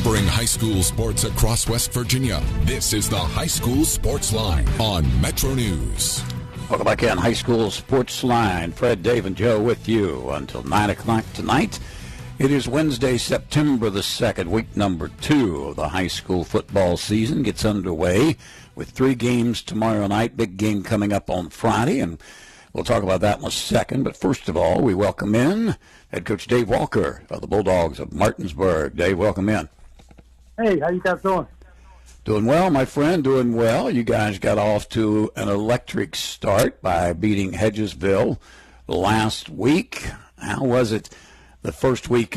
Covering high school sports across West Virginia, this is the High School Sports Line on Metro News. Welcome back in High School Sports Line. Fred, Dave, and Joe with you until 9 o'clock tonight. It is Wednesday, September the 2nd, week number 2 of the high school football season gets underway with 3 games tomorrow night. Big game coming up on Friday, and we'll talk about that in a second. But first of all, we welcome in head coach Dave Walker of the Bulldogs of Martinsburg. Dave, welcome in. Hey, how you guys doing? Doing well, my friend, doing well. You guys got off to an electric start by beating Hedgesville last week. How was it the first week